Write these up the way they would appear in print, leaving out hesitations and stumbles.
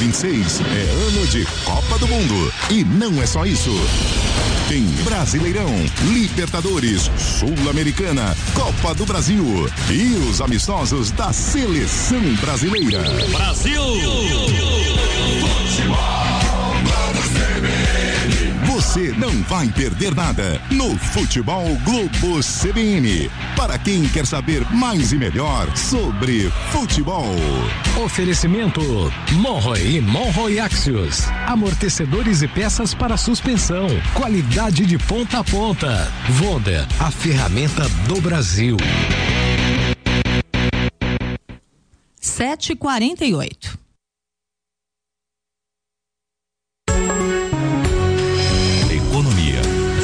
2026 é ano de Copa do Mundo. E não é só isso. Tem Brasileirão, Libertadores, Sul-Americana, Copa do Brasil e os amistosos da Seleção Brasileira. Brasil! Você não vai perder nada no Futebol Globo CBN. Para quem quer saber mais e melhor sobre futebol. Oferecimento Monroe e Monroe Axios. Amortecedores e peças para suspensão. Qualidade de ponta a ponta. Vonda, a ferramenta do Brasil. 7h48. Economia.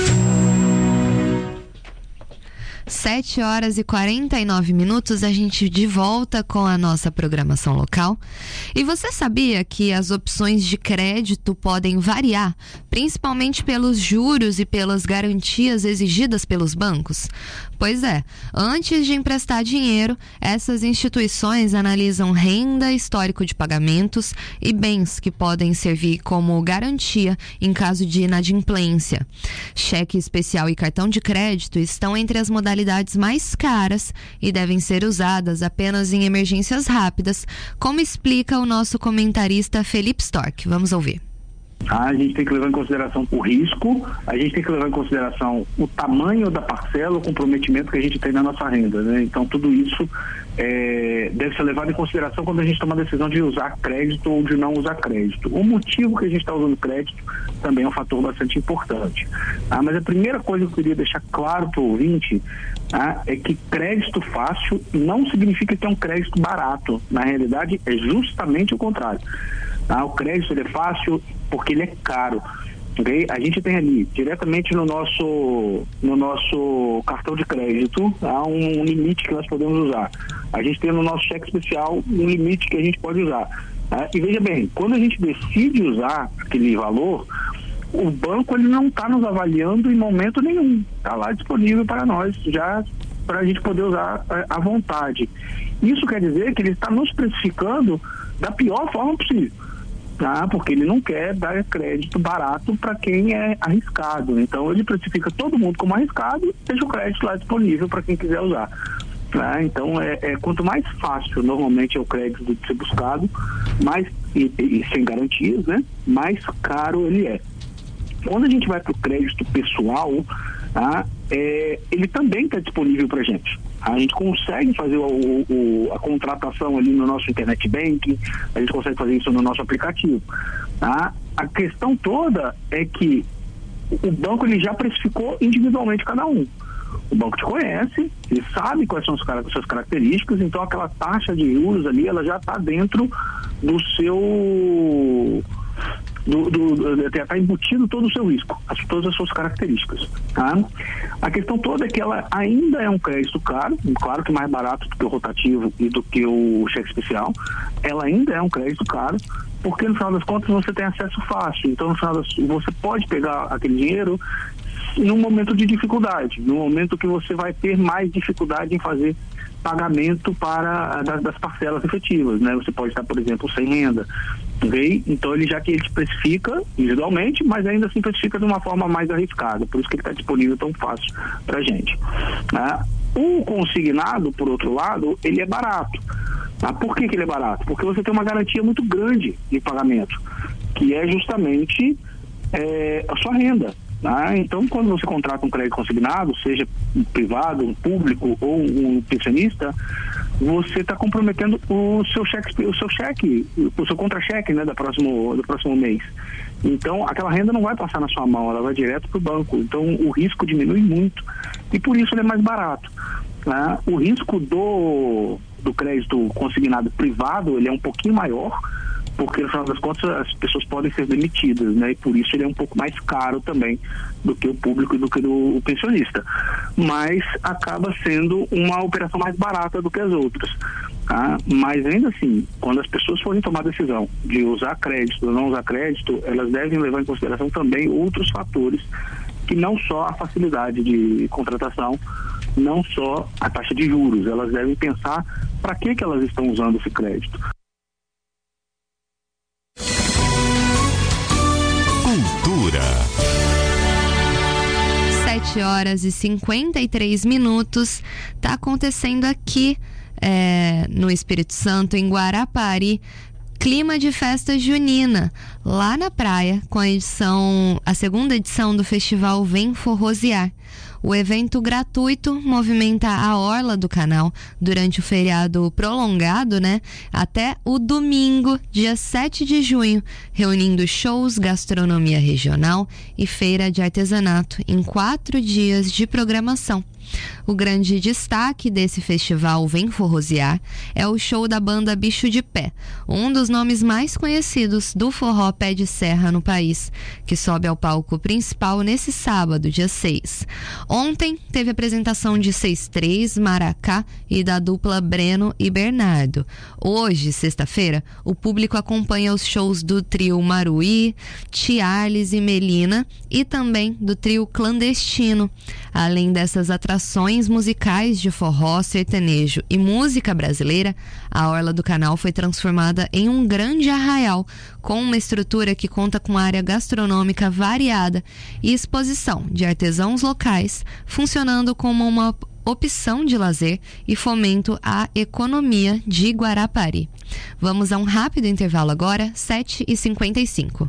7h49, a gente de volta com a nossa programação local. E você sabia que as opções de crédito podem variar, principalmente pelos juros e pelas garantias exigidas pelos bancos? Pois é, antes de emprestar dinheiro, essas instituições analisam renda, histórico de pagamentos e bens que podem servir como garantia em caso de inadimplência. Cheque especial e cartão de crédito estão entre as modalidades mais caras e devem ser usadas apenas em emergências rápidas, como explica o nosso comentarista Felipe Storck. Vamos ouvir. A gente tem que levar em consideração o risco, a gente tem que levar em consideração o tamanho da parcela, o comprometimento que a gente tem na nossa renda, né? Então tudo isso deve ser levado em consideração quando a gente toma a decisão de usar crédito ou de não usar crédito. O motivo que a gente está usando crédito também é um fator bastante importante. Mas a primeira coisa que eu queria deixar claro para o ouvinte é que crédito fácil não significa que é um crédito barato. Na realidade é justamente o contrário. O crédito ele é fácil porque ele é caro. Okay? A gente tem ali, diretamente no nosso cartão de crédito, um limite que nós podemos usar. A gente tem no nosso cheque especial um limite que a gente pode usar. E veja bem, quando a gente decide usar aquele valor, o banco ele não está nos avaliando em momento nenhum. Está lá disponível para nós, já para a gente poder usar à vontade. Isso quer dizer que ele está nos precificando da pior forma possível. Porque ele não quer dar crédito barato para quem é arriscado. Então ele precifica todo mundo como arriscado e deixa o crédito lá disponível para quem quiser usar. Então quanto mais fácil normalmente é o crédito de ser buscado, mais e sem garantias, né, mais caro ele é. Quando a gente vai para o crédito pessoal, ele também está disponível para a gente. A gente consegue fazer a contratação ali no nosso internet banking, a gente consegue fazer isso no nosso aplicativo. A questão toda é que o banco ele já precificou individualmente cada um. O banco te conhece, ele sabe quais são as suas características, então aquela taxa de juros ali, ela já está dentro do seu... está embutido todo o seu risco, todas as suas características. A questão toda é que ela ainda é um crédito caro, claro que mais barato do que o rotativo e do que o cheque especial. Ela ainda é um crédito caro, porque no final das contas você tem acesso fácil. Então no final você pode pegar aquele dinheiro num momento de dificuldade, no momento que você vai ter mais dificuldade em fazer pagamento das parcelas efetivas, né? Você pode estar, por exemplo, sem renda, okay? Então ele te precifica individualmente, mas ainda assim precifica de uma forma mais arriscada, por isso que ele está disponível tão fácil para a gente. O consignado, por outro lado, ele é barato. Por que ele é barato? Porque você tem uma garantia muito grande de pagamento, que é justamente a sua renda. Então, quando você contrata um crédito consignado, seja um privado, um público ou um pensionista, você está comprometendo o seu contra-cheque, né, do próximo mês. Então, aquela renda não vai passar na sua mão, ela vai direto para o banco. Então, o risco diminui muito e por isso ele é mais barato. O risco do crédito consignado privado, ele é um pouquinho maior, porque no final das contas as pessoas podem ser demitidas, né? E por isso ele é um pouco mais caro também do que o público e do que o pensionista. Mas acaba sendo uma operação mais barata do que as outras. Mas ainda assim, quando as pessoas forem tomar a decisão de usar crédito ou não usar crédito, elas devem levar em consideração também outros fatores, que não só a facilidade de contratação, não só a taxa de juros. Elas devem pensar para que elas estão usando esse crédito. 7h53. Tá acontecendo aqui no Espírito Santo, em Guarapari, clima de festa junina, lá na praia, com a segunda edição do festival Vem Forrosear. O evento gratuito movimenta a orla do canal durante o feriado prolongado, até o domingo, dia 7 de junho, reunindo shows, gastronomia regional e feira de artesanato em 4 dias de programação. O grande destaque desse festival Vem Forrosear é o show da banda Bicho de Pé, um dos nomes mais conhecidos do forró pé de serra no país, que sobe ao palco principal nesse sábado, dia 6. Ontem teve apresentação de 6-3, Maracá e da dupla Breno e Bernardo. Hoje, sexta-feira, o público acompanha os shows do trio Maruí, Tiarles e Melina e também do trio Clandestino. Além dessas atrações musicais de forró, sertanejo e música brasileira, a orla do canal foi transformada em um grande arraial, com uma estrutura que conta com área gastronômica variada e exposição de artesãos locais, funcionando como uma opção de lazer e fomento à economia de Guarapari. Vamos a um rápido intervalo agora, 7h55.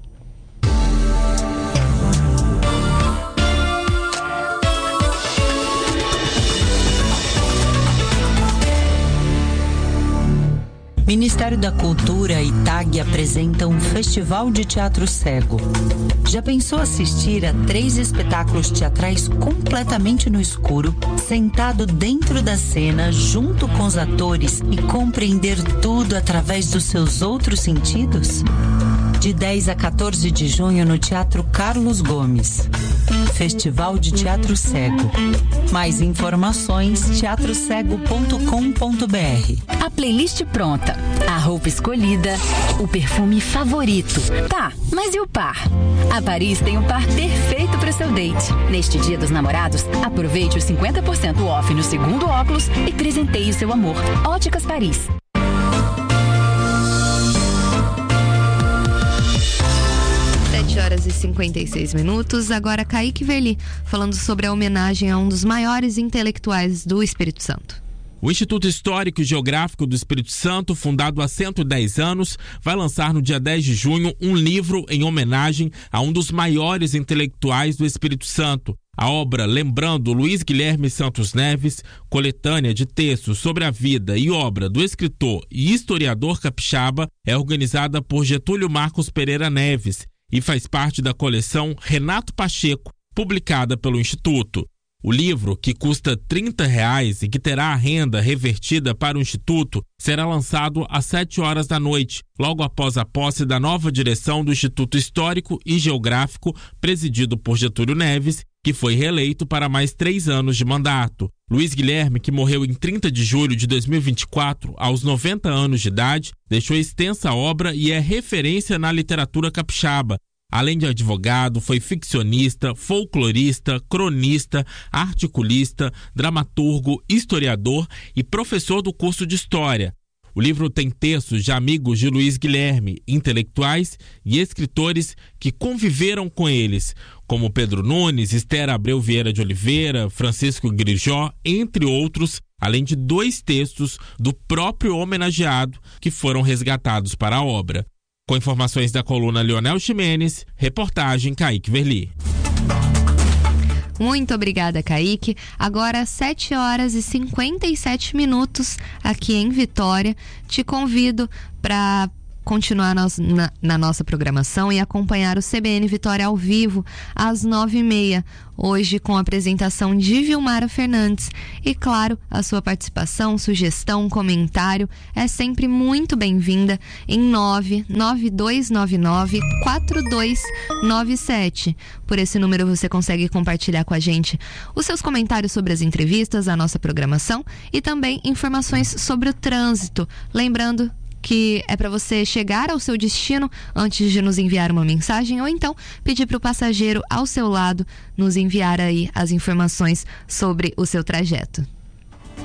Ministério da Cultura e TAG apresentam um festival de teatro cego. Já pensou assistir a 3 espetáculos teatrais completamente no escuro, sentado dentro da cena, junto com os atores e compreender tudo através dos seus outros sentidos? De 10 a 14 de junho no Teatro Carlos Gomes. Festival de Teatro Cego. Mais informações, teatrocego.com.br. A playlist pronta, a roupa escolhida, o perfume favorito. Tá, mas e o par? A Paris tem um par perfeito para o seu date. Neste Dia dos Namorados, aproveite os 50% off no segundo óculos e presenteie o seu amor. Óticas Paris. 7h56. Agora Kaique Verli, falando sobre a homenagem a um dos maiores intelectuais do Espírito Santo. O Instituto Histórico e Geográfico do Espírito Santo, fundado há 110 anos, vai lançar no dia 10 de junho um livro em homenagem a um dos maiores intelectuais do Espírito Santo. A obra Lembrando Luiz Guilherme Santos Neves, coletânea de textos sobre a vida e obra do escritor e historiador capixaba, é organizada por Getúlio Marcos Pereira Neves e faz parte da coleção Renato Pacheco, publicada pelo Instituto. O livro, que custa R$30 e que terá a renda revertida para o Instituto, será lançado às 7h da noite, logo após a posse da nova direção do Instituto Histórico e Geográfico, presidido por Getúlio Neves, que foi reeleito para mais 3 anos de mandato. Luiz Guilherme, que morreu em 30 de julho de 2024, aos 90 anos de idade, deixou extensa obra e é referência na literatura capixaba. Além de advogado, foi ficcionista, folclorista, cronista, articulista, dramaturgo, historiador e professor do curso de História. O livro tem textos de amigos de Luiz Guilherme, intelectuais e escritores que conviveram com eles, como Pedro Nunes, Esther Abreu Vieira de Oliveira, Francisco Grijó, entre outros, além de 2 textos do próprio homenageado que foram resgatados para a obra. Com informações da coluna Leonel Ximenes, reportagem Kaique Verli. Muito obrigada, Kaique. Agora 7h57 aqui em Vitória. Te convido para continuar na nossa programação e acompanhar o CBN Vitória ao vivo às 9h30, hoje com a apresentação de Vilmara Fernandes. E claro, a sua participação, sugestão, comentário é sempre muito bem-vinda em 99299-4297. Por esse número você consegue compartilhar com a gente os seus comentários sobre as entrevistas, a nossa programação e também informações sobre o trânsito. Lembrando que é para você chegar ao seu destino antes de nos enviar uma mensagem ou então pedir para o passageiro ao seu lado nos enviar aí as informações sobre o seu trajeto.